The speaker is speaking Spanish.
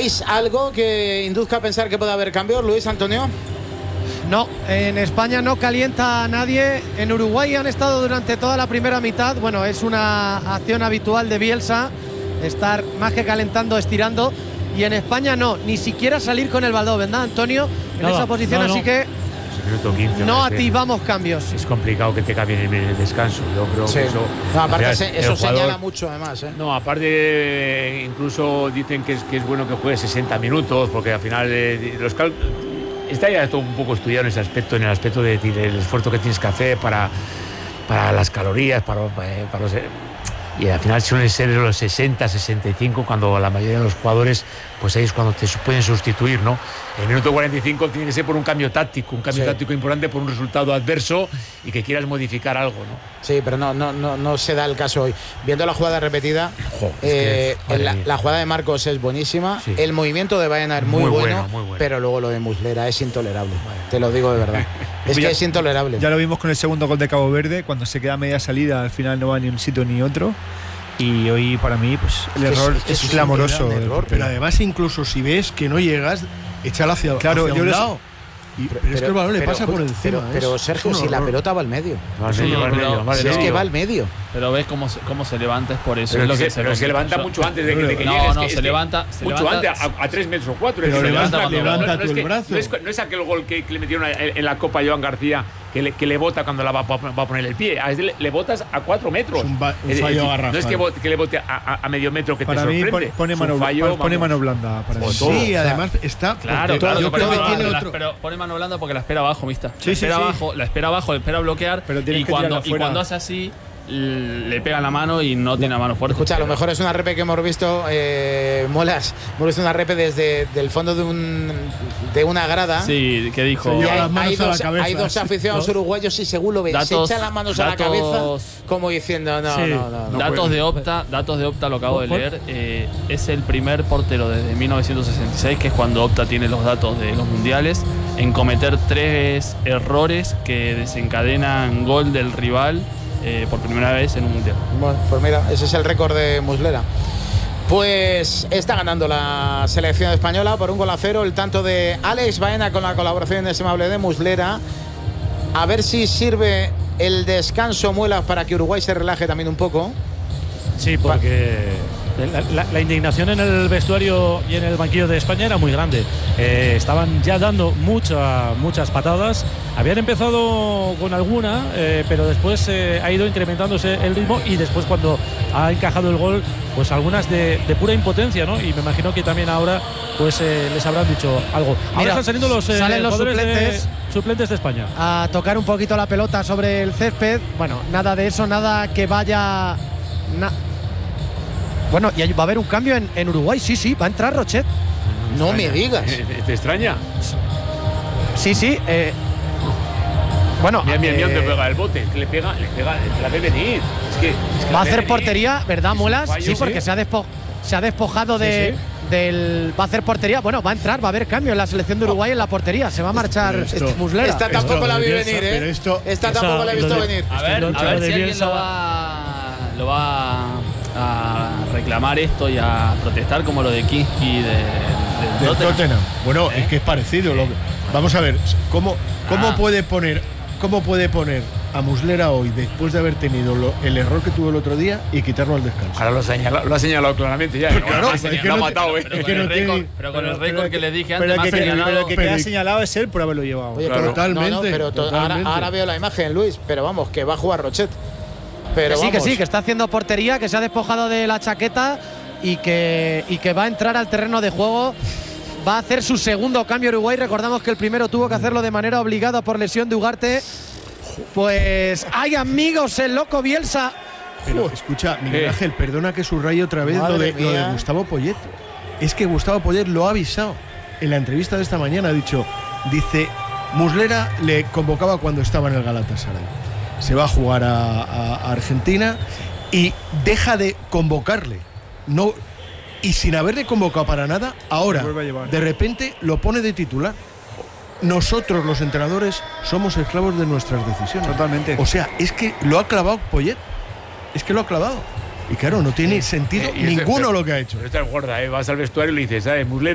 ¿Veis algo que induzca a pensar que puede haber cambios, Luis Antonio? No, en España no calienta a nadie. En Uruguay han estado durante toda la primera mitad. Bueno, es una acción habitual de Bielsa, estar más que calentando, estirando. Y en España no, ni siquiera salir con el balón, ¿verdad, Antonio? En esa posición, así que minuto 15, no activamos cambios. Es complicado que te cambien en el descanso. Yo creo que eso. No, aparte, eso señala mucho, además. No, aparte, incluso dicen que es bueno que juegue 60 minutos, porque al final está ya todo un poco estudiado en ese aspecto, en el aspecto de decir el esfuerzo que tienes que hacer para las calorías, para los. Y al final suelen ser los 60, 65, cuando la mayoría de los jugadores, pues ahí es cuando te pueden sustituir, ¿no? El minuto 45 tiene que ser por un cambio táctico importante, por un resultado adverso y que quieras modificar algo, ¿no? Sí, pero no se da el caso hoy. Viendo la jugada repetida, la jugada de Marcos es buenísima, sí. El movimiento de Baena es muy bueno, pero luego lo de Muslera es intolerable. Te lo digo de verdad. Es intolerable. Ya lo vimos con el segundo gol de Cabo Verde, cuando se queda media salida, al final no va ni un sitio ni otro. Y hoy para mí pues el error es clamoroso. Pero además incluso si ves que no llegas, échalo hacia un lado. Pero es que el balón le pasa por encima. Pero Sergio, si la pelota va al medio. Si es que va al medio. Pero ves cómo se levanta, es por eso. Pero se levanta mucho antes de que llegues. No, se levanta mucho antes, a 3 metros o 4. Pero levanta tú el brazo. No es aquel gol que le metieron en la Copa a Joan García, que le bota cuando va a poner el pie. Le botas a 4 metros. Un fallo garrafal. No es que le bote a medio metro que para te sorprende. Pone mano blanda. Sí, además está. Claro, yo creo que tiene otro. Pero pone mano blanda porque la espera abajo, mista. La espera abajo, la espera bloquear. Y cuando hace así, le pega la mano y no tiene la mano fuerte. Escucha, a lo mejor es una repe que hemos visto, Molas. Hemos visto una repe desde el fondo de una grada. Sí, que dijo. Hay dos aficionados uruguayos y según lo ven, se echan las manos a la cabeza como diciendo no. Datos de Opta, lo acabo de leer. Es el primer portero desde 1966, que es cuando Opta tiene los datos de los mundiales, en cometer 3 errores que desencadenan gol del rival por primera vez en un mundial. Bueno, pues mira, ese es el récord de Muslera. Pues está ganando la selección española por 1-0. El tanto de Alex Baena con la colaboración inestimable de Muslera. A ver si sirve el descanso, Muelas, para que Uruguay se relaje también un poco. Sí, porque la indignación en el vestuario y en el banquillo de España era muy grande. Estaban ya dando muchas patadas. Habían empezado con alguna, pero después ha ido incrementándose el ritmo, y después cuando ha encajado el gol, pues algunas de pura impotencia, ¿no? Y me imagino que también ahora pues les habrán dicho algo. Ahora están saliendo los suplentes de España a tocar un poquito la pelota sobre el césped. Bueno, nada de eso, nada que vaya. Bueno, y va a haber un cambio en Uruguay. Sí, va a entrar Rochet. No me digas. ¿Te extraña? Sí. Bueno, mira, te pega el bote, que le pega, la ve venir. Va a hacer portería, ¿verdad, Muelas? Sí, porque se ha despojado del. Va a hacer portería. Bueno, va a entrar, va a haber cambio en la selección de Uruguay en la portería. Se va a marchar Muslera. Esta tampoco la vi venir, ¿eh? Esta tampoco la he visto venir. A ver si alguien lo va a reclamar esto y a protestar, como lo de Kinski del Tottenham. Bueno, es que es parecido. Vamos a ver, ¿cómo puede poner a Muslera hoy, después de haber tenido el error que tuvo el otro día, y quitarlo al descanso? Ahora lo ha señalado claramente ya. Claro, lo ha matado, pero con el récord que les dije antes, pero el que queda señalado es él por haberlo llevado. Oye, totalmente. Ahora veo la imagen, Luis, pero vamos, que va a jugar Rochet. Pero que está haciendo portería, que se ha despojado de la chaqueta y que va a entrar al terreno de juego. Va a hacer su segundo cambio Uruguay. Recordamos que el primero tuvo que hacerlo de manera obligada por lesión de Ugarte. Pues hay amigos, el loco Bielsa. Pero escucha, Miguel Ángel, perdona que subraye otra vez lo de Gustavo Poyet. Es que Gustavo Poyet lo ha avisado en la entrevista de esta mañana. Dice, Muslera le convocaba cuando estaba en el Galatasaray. Se va a jugar a Argentina y deja de convocarle. No, y sin haberle convocado para nada, ahora de repente lo pone de titular. Nosotros, los entrenadores, somos esclavos de nuestras decisiones. Totalmente. O sea, es que lo ha clavado Poyet. Es que lo ha clavado. Y claro, no tiene sentido ninguno lo que ha hecho. Pero esta es gorda, vas al vestuario y le dices, Muslera.